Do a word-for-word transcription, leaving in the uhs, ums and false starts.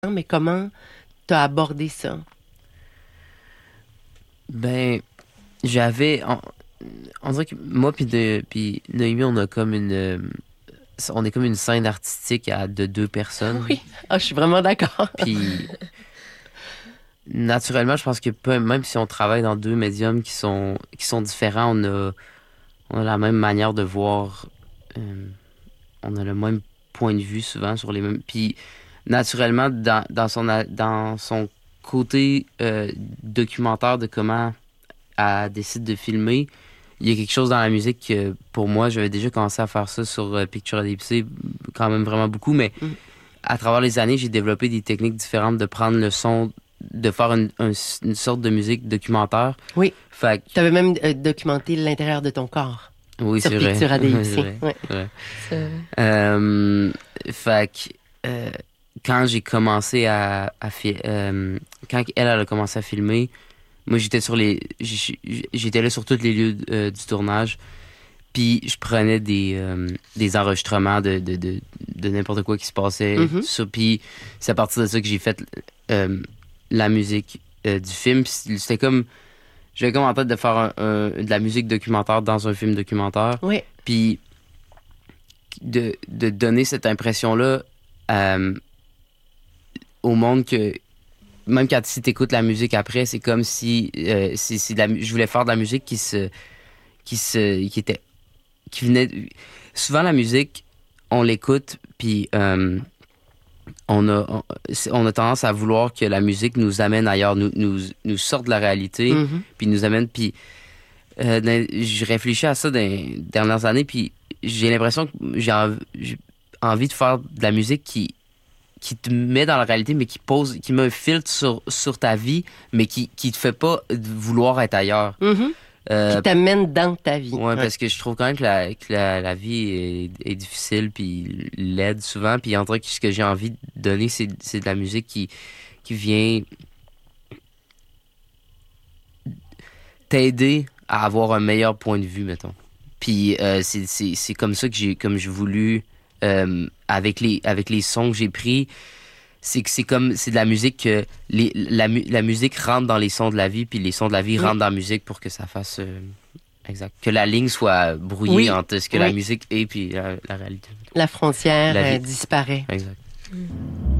mais comment t'as abordé ça? Ben, j'avais... On, on dirait que moi puis de, puis Noémie, on a comme une... euh, on est comme une scène artistique à, de deux personnes. Oui, ah, je suis vraiment d'accord. Puis, naturellement, je pense que peu- même si on travaille dans deux médiums qui sont, qui sont différents, on a, on a la même manière de voir. euh, on a le même point de vue souvent sur les mêmes. Puis, naturellement, dans, dans son, a- dans son côté euh, documentaire de comment elle décide de filmer, il y a quelque chose dans la musique que, pour moi, j'avais déjà commencé à faire ça sur euh, Picture à dévisser, quand même vraiment beaucoup, mais Mm. à travers les années, j'ai développé des techniques différentes de prendre le son, de faire une, un- une sorte de musique documentaire. Oui, Fait tu avais même euh, documenté l'intérieur de ton corps que, oui, sur c'est vrai. Picture à C'est dévisser. vrai. Ouais. C'est vrai. C'est- Euh, fait que, euh, quand j'ai commencé à, à fi- euh, quand elle, elle a commencé à filmer, moi j'étais sur les, j'- j'étais là sur tous les lieux euh, du tournage, puis je prenais des, euh, des enregistrements de, de, de, de n'importe quoi qui se passait, Mhm. tout ça, puis c'est à partir de ça que j'ai fait euh, la musique euh, du film. Puis c'était comme, j'avais comme en tête de faire un- un- de la musique documentaire dans un film documentaire, Oui, puis de, de donner cette impression-là euh, au monde que même quand si t'écoutes la musique après, c'est comme si euh, c'est, c'est de la mu- je voulais faire de la musique qui se qui se qui était qui venait souvent la musique on l'écoute puis euh, on a on, c'est- on a tendance à vouloir que la musique nous amène ailleurs, nous nous nous sorte de la réalité mhm. puis nous amène puis euh, dans- je réfléchis à ça dans les dernières années puis j'ai l'impression que j'ai env- j'ai envie de faire de la musique qui qui te met dans la réalité, mais qui pose, qui met un filtre sur, sur ta vie, mais qui, qui te fait pas vouloir être ailleurs. Mhm. Euh, Qui t'amène dans ta vie. ouais, parce que je trouve quand même que la, que la, la vie est, est difficile, puis laide souvent, puis en tout cas, ce que j'ai envie de donner, c'est, c'est de la musique qui, qui vient t'aider à avoir un meilleur point de vue, mettons. Puis euh, c'est, c'est, c'est comme ça que j'ai, comme j'ai voulu, euh, avec les, avec les sons que j'ai pris, c'est que c'est comme c'est de la musique que les, la, mu- la musique rentre dans les sons de la vie puis les sons de la vie Oui. rentrent dans la musique pour que ça fasse euh, exact que la ligne soit brouillée Oui. entre ce que Oui. la musique est puis la, la réalité La frontière La vie. euh, disparaît. exact.